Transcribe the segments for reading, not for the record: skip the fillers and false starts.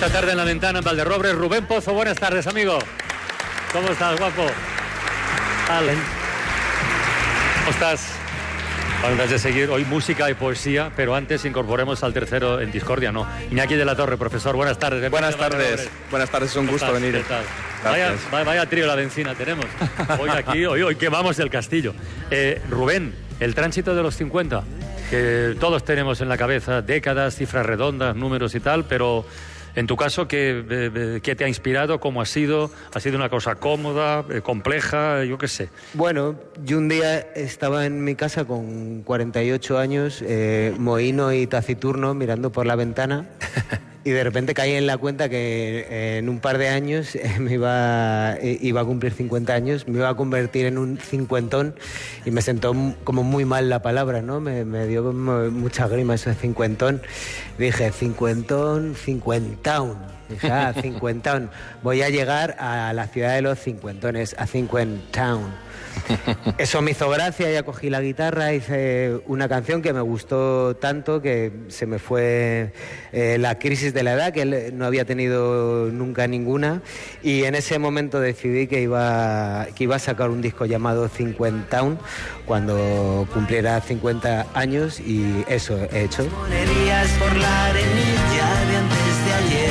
Esta tarde en La Ventana, en Valderrobres, Rubén Pozo. Buenas tardes, amigo. ¿Cómo estás, guapo? ¿Cómo estás? Bueno, antes de seguir, hoy música y poesía, pero antes incorporemos al tercero en discordia, ¿no? Iñaki de la Torre, profesor, buenas tardes. Buenas tardes, es un gusto venir. ¿Qué tal? Vaya trío la benzina tenemos. Hoy aquí, hoy quemamos el castillo. Rubén, el tránsito de los 50, que todos tenemos en la cabeza décadas, cifras redondas, números y tal, pero en tu caso, ¿qué te ha inspirado? ¿Cómo ha sido? ¿Ha sido una cosa cómoda, compleja? Yo qué sé. Bueno, yo un día estaba en mi casa con 48 años, mohíno y taciturno, mirando por la ventana, y de repente caí en la cuenta que en un par de años iba a cumplir 50 años, me iba a convertir en un cincuentón, y me sentó como muy mal la palabra, ¿no? Me dio mucha grima eso de cincuentón. Dije, cincuentón, cincuentaun. Dije, cincuentaun. Voy a llegar a la ciudad de los cincuentones, a Cincuentaun. Eso me hizo gracia, ya cogí la guitarra, hice una canción que me gustó tanto que se me fue la crisis de la edad, que no había tenido nunca ninguna, y en ese momento decidí que iba a sacar un disco llamado Cincuentaun cuando cumpliera 50 años, y eso he hecho. Monerías por la arenilla de antes de ayer.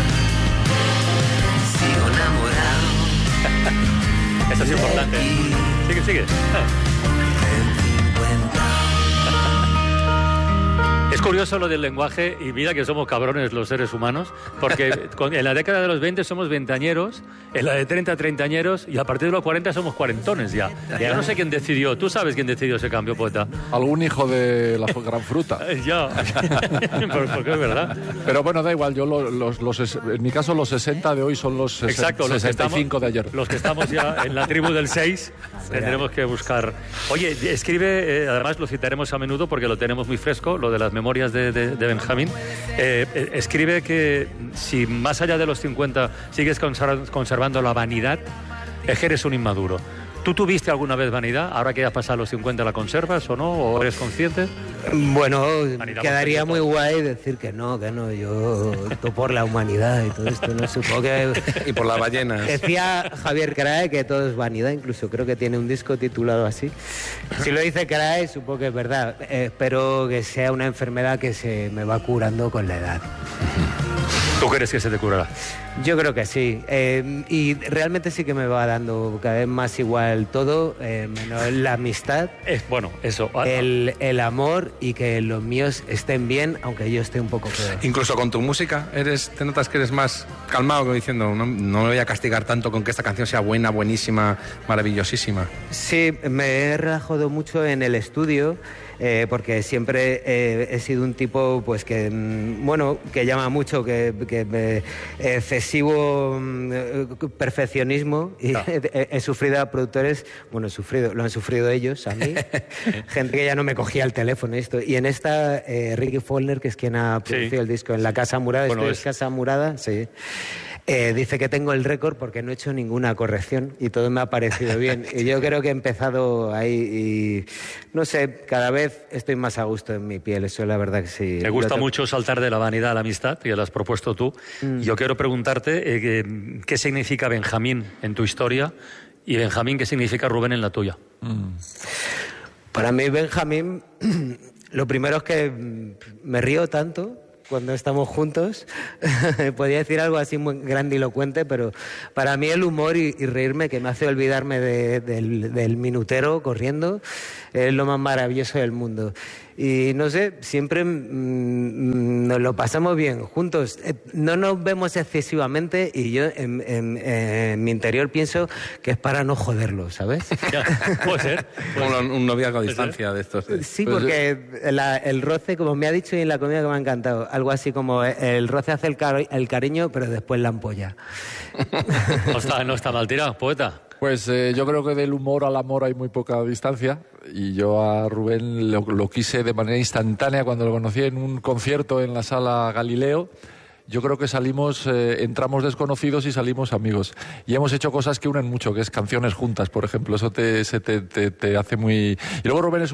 Sigo enamorado. Eso es importante. Sigue. Es curioso lo del lenguaje, y mira que somos cabrones los seres humanos, porque en la década de los 20 somos veinteañeros, en la de 30 treintañeros, y a partir de los 40 somos cuarentones ya. Yo no sé quién decidió. ¿Tú sabes quién decidió ese cambio, poeta? Algún hijo de la gran fruta. Ya, porque es verdad. Pero bueno, da igual, yo en mi caso los 60 de hoy son los 65 de ayer. Los que estamos ya en la tribu del 6, tendremos que buscar. Oye, escribe, además lo citaremos a menudo porque lo tenemos muy fresco, lo de las memorias de Benjamín. Escribe que si más allá de los 50 sigues conservando la vanidad, es que eres un inmaduro. ¿Tú tuviste alguna vez vanidad? Ahora que ya has pasado los 50, ¿la conservas o no? ¿O eres consciente? Bueno, Vanidad, quedaría muy guay decir que no, yo estoy por la humanidad y todo esto, no supongo que... Y por las ballenas. Decía Javier Crae que todo es vanidad, incluso creo que tiene un disco titulado así. Si lo dice Crae, supongo que es verdad. Espero que sea una enfermedad que se me va curando con la edad. ¿Tú crees que se te curará? Yo creo que sí. Y realmente sí que me va dando cada vez más igual todo, menos la amistad, Bueno, eso. el amor, y que los míos estén bien, aunque yo esté un poco peor. Incluso con tu música, te notas que eres más calmado, como diciendo, no me voy a castigar tanto con que esta canción sea buena, buenísima, maravillosísima. Sí, me he relajado mucho en el estudio, porque siempre he sido un tipo pues que llama mucho, que excesivo perfeccionismo, y he sufrido a productores, lo han sufrido ellos a mí, gente que ya no me cogía el teléfono y en esta Ricky Follner, que es quien ha producido el disco en la Casa Murada, Casa Murada, sí. Dice que tengo el récord porque no he hecho ninguna corrección y todo me ha parecido bien. Y yo creo que he empezado ahí y, no sé, cada vez estoy más a gusto en mi piel. Eso la verdad que sí. Me gusta mucho saltar de la vanidad a la amistad, que lo has propuesto tú. Yo quiero preguntarte qué significa Benjamín en tu historia y Benjamín, qué significa Rubén en la tuya. Para mí Benjamín, lo primero es que me río tanto cuando estamos juntos. Podría decir algo así muy grandilocuente, pero para mí el humor y reírme, que me hace olvidarme del minutero corriendo, es lo más maravilloso del mundo. Y no sé, siempre nos lo pasamos bien juntos. No nos vemos excesivamente, y yo en mi interior pienso que es para no joderlo, ¿sabes? Ya, puede ser. Como un noviazgo a distancia de estos. Sí, porque el roce, como me ha dicho y en la comida que me ha encantado, algo así como el roce hace el cariño, pero después la ampolla. No está mal tirado, poeta. Pues yo creo que del humor al amor hay muy poca distancia, y yo a Rubén lo quise de manera instantánea cuando lo conocí en un concierto en la Sala Galileo. Yo creo que entramos desconocidos y salimos amigos. Y hemos hecho cosas que unen mucho, que es canciones juntas, por ejemplo. Eso te hace muy... Y luego Rubén es